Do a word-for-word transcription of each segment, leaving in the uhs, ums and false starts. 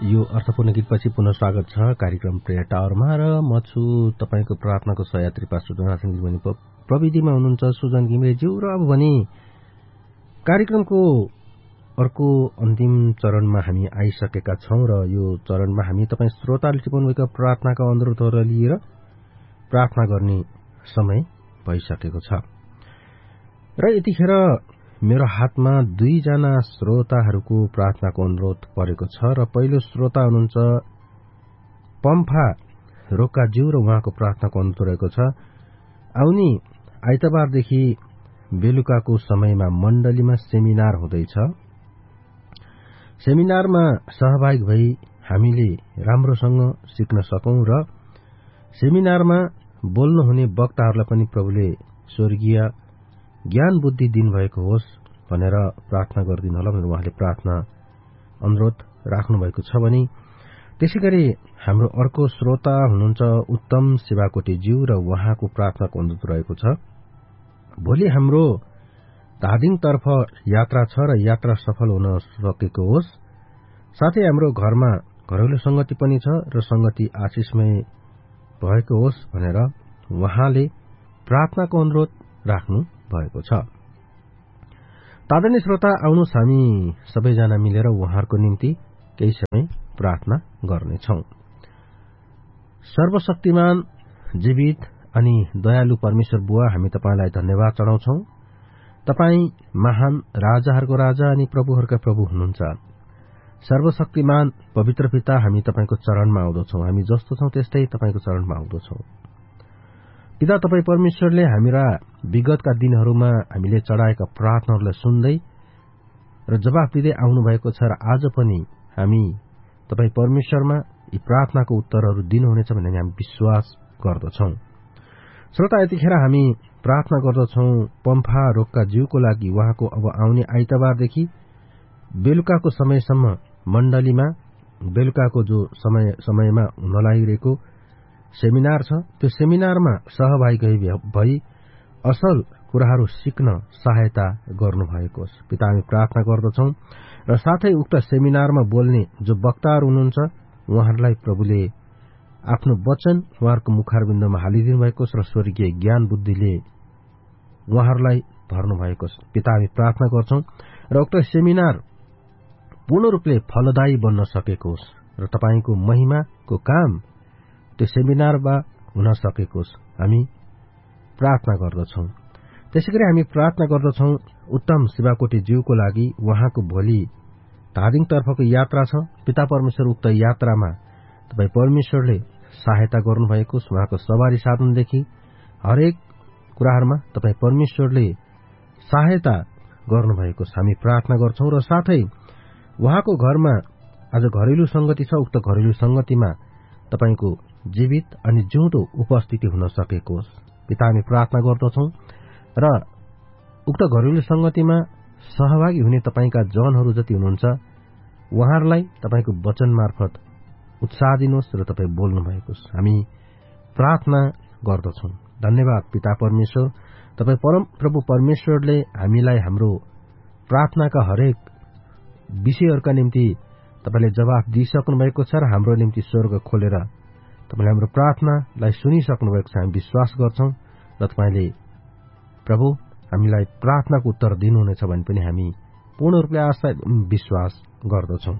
यो अर्थपूर्ण गीतपछि पुनः स्वागत छ कार्यक्रम प्रेयर टावरमा र म छु तपाईको प्रार्थनाको सहयात्री पास्टर जोनाथन घिमिरे प्रविधिमा हुनुहुन्छ सुजन घिमिरेज्यू र अब भने कार्यक्रमको अर्को अन्तिम चरणमा हामी आइसकेका छौं र यो चरणमा हामी तपाई श्रोताले टिप्नुभएका प्रार्थनाका अनुरोधहरू लिएर प्रार्थना गर्ने समय भइसकेको छ र यतिखेर मेरो हातमा दुईजना श्रोताहरूको प्रार्थनाको अनुरोध परेको छ र पहिलो श्रोता हुनुहुन्छ पम्फा रोकाज्यू र उहाँको प्रार्थनाको अनुरोध रहेको छ। आउने आइतबारदेखि बेलुकाको समयमा मण्डलीमा सेमिनार हुँदैछ। सेमिनारमा सहभागी भई हामीले राम्रोसँग सिक्न सकौं र सेमिनारमा बोल्नुहुने वक्ताहरूलाई पनि प्रभुले स्वर्गीय ज्ञान बुद्धि दिनुभएको होस् भनेर प्रार्थना गरिदिनु होला भनेर उहाँले प्रार्थना अनुरोध राख्नु भएको छ भने त्यसैगरी हाम्रो अर्को श्रोता हुनुहुन्छ उत्तम शिवाकोटीज्यू र उहाँको प्रार्थनाको अनुरोध रहेको छ। भोलि हाम्रो धादिङतर्फ यात्रा छ र यात्रा सफल हुन सकेको होस्, साथै हाम्रो घरमा घरेलु संगति पनि छ र संगति आशिषमय भएको होस् भनेर उहाँले प्रार्थनाको अनुरोध राख्नु भएको छ। तादनी श्रोता, आउनुहोस् हामी सबैजना मिलेर उहाँहरूको निम्ति केही समय प्रार्थना गर्नेछौं। सर्वशक्तिमान जीवित अनि दयालु परमेश्वर बुवा, हामी तपाईलाई धन्यवाद चढाउँछौं। तपाई महान राजाहरूको राजा अनि प्रभुहरूका प्रभु हुनुहुन्छ। सर्वशक्तिमान पवित्र पिता, हामी तपाईको चरणमा आउँदछौं। हामी जस्तो छौं त्यस्तै तपाईको चरणमा आउँदछौं। पिता, तपाई परमेश्वरले हाम्रा विगतका दिनहरूमा हामीले चढाएका प्रार्थनाहरूलाई सुन्दै र जवाफ दिँदै आउनु भएको छ र आज पनि हामी तपाई परमेश्वरमा यी प्रार्थनाको उत्तरहरू दिनुहुनेछ भन्ने हामी विश्वास गर्दछौं। श्रोता, यतिखेर हामी प्रार्थना गर्दछौं पम्फा रोक्का ज्यूको लागि। उहाँको अब आउने आइतबारदेखि बेलुकाको समयसम्म मण्डलीमा बेलुकाको जो समय समयमा हुन लागिरहेको सेमिनार छ, त्यो सेमिनारमा सहभागी भई असल कुराहरू सिक्न सहायता गर्नुभएको छ। पिता, हामी प्रार्थना गर्दछौं र साथै उक्त सेमिनारमा बोल्ने जो वक्ताहरू हुनुहुन्छ उहाँहरूलाई प्रभुले आफ्नो वचन उहाँहरूको मुखारबिन्दमा हालिदिनु भएको छ र स्वर्गीय ज्ञान बुद्धिले उहाँहरूलाई भर्नु भएको छ। पिता, हामी प्रार्थना गर्छौं र उक्त सेमिनार पूर्ण रूपले फलदायी बन्न सकेको होस् र तपाईको महिमाको काम त्यो सेमिनारमा हुन सकेको होस्, हामी प्रार्थना गर्दछौं। त्यसैगरी हामी प्रार्थना गर्दछौं उत्तम शिवाकोटी ज्यूको लागि। उहाँको भोलि धादिङतर्फको यात्रा छ। पिता परमेश्वर, उक्त यात्रामा तपाई परमेश्वरले सहायता गर्नुभएको छ। उहाँको सवारी साधनदेखि हरेक कुराहरूमा तपाई परमेश्वरले सहायता गर्नुभएको छ। हामी प्रार्थना गर्छौं र साथै उहाँको घरमा आज घरेलु संगति छ। उक्त घरेलु संगतिमा तपाईको जीवित अनि जिउँदो उपस्थिति हुन सकेको होस्। पिता, हामी प्रार्थना गर्दछौं र उक्त घरेलु संगतिमा सहभागी हुने तपाईका जनहरू जति हुनुहुन्छ उहाँहरूलाई तपाईको वचन मार्फत उत्साह दिनुहोस् र तपाईँ बोल्नु भएको छ। हामी प्रार्थना गर्दछौं। धन्यवाद पिता परमेश्वर, तपाईँ परम प्रभु परमेश्वरले हामीलाई हाम्रो प्रार्थनाका हरेक विषयहरूका निम्ति तपाईले जवाफ दिइसक्नु भएको छ र हाम्रो निम्ति स्वर्ग खोलेर तपाईले हाम्रो प्रार्थनालाई सुनिसक्नु भएको छ। हामी विश्वास गर्छौं र तपाईले प्रभु हामीलाई प्रार्थनाको उत्तर दिनुहुनेछ भने पनि हामी पूर्ण रूपले आशा विश्वास गर्दछौं।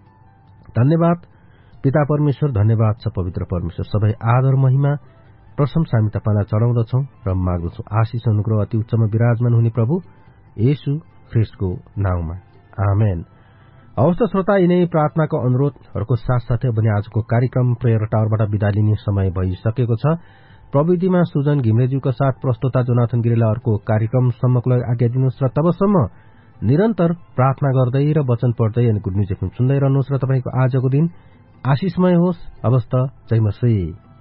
धन्यवाद पिता परमेश्वर, धन्यवाद छ पवित्र परमेश्वर। सबै आदर महिमा प्रशंसा हामी तपाईलाई चढाउँदछौं र माग्दछौं। आशीष अनुग्रह अति उच्चमा विराजमान हुने प्रभु येशू ख्रीष्टको नाउँमा, आमेन। हवस् त श्रोता, यिनै प्रार्थनाको अनुरोधहरूको साथसाथै भने आजको कार्यक्रम प्रेयर टावरबाट विदा लिने समय भइसकेको छ। प्रविधिमा सुजन घिमरेज्यूका साथ प्रस्तुता जोनाथन गिरीलाई अर्को कार्यक्रमसम्मको लागि आज्ञा दिनुहोस् र तबसम्म निरन्तर प्रार्थना गर्दै र वचन पढ्दै अनि गुड न्यूज एफएम सुन्दै रहनुहोस् र तपाईँको आजको दिन आशिषमय होस्। हवस् त, जय मसीह।